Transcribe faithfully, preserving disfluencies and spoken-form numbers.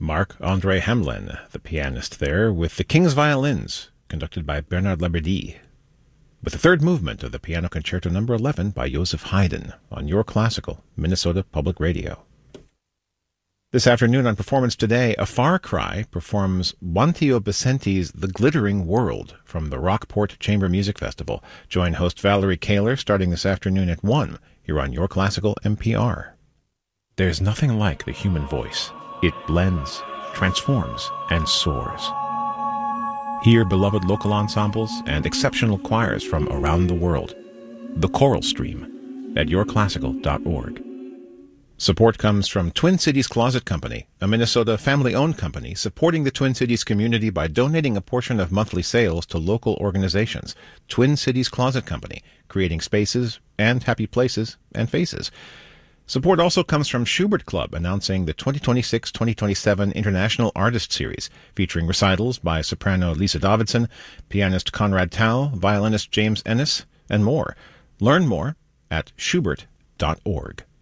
Marc-André Hamelin, the pianist there, with the King's Violins, conducted by Bernard Laberdie, with the third movement of the Piano Concerto number eleven by Joseph Haydn on Your Classical, Minnesota Public Radio. This afternoon on Performance Today, A Far Cry performs Juantio Becenti's The Glittering World from the Rockport Chamber Music Festival. Join host Valerie Kaler starting this afternoon at one here on Your Classical M P R. There's nothing like the human voice. It blends, transforms, and soars. Hear beloved local ensembles and exceptional choirs from around the world. The Choral Stream at your classical dot org. Support comes from Twin Cities Closet Company, a Minnesota family-owned company supporting the Twin Cities community by donating a portion of monthly sales to local organizations. Twin Cities Closet Company, creating spaces and happy places and faces. Support also comes from Schubert Club, announcing the twenty twenty-six twenty twenty-seven International Artist Series, featuring recitals by soprano Lisa Davidson, pianist Conrad Tao, violinist James Ennis, and more. Learn more at schubert dot org.